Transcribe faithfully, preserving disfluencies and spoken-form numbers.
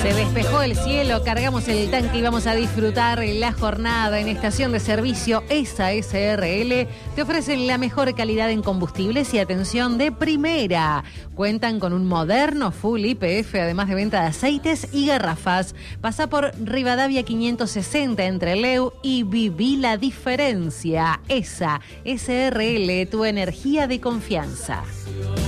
Se despejó el cielo, cargamos el tanque y vamos a disfrutar la jornada en estación de servicio ESA S R L. Te ofrecen la mejor calidad en combustibles y atención de primera. Cuentan con un moderno full I P F, además de venta de aceites y garrafas. Pasa por Rivadavia quinientos sesenta entre Leu y viví la diferencia. ESA S R L, tu energía de confianza.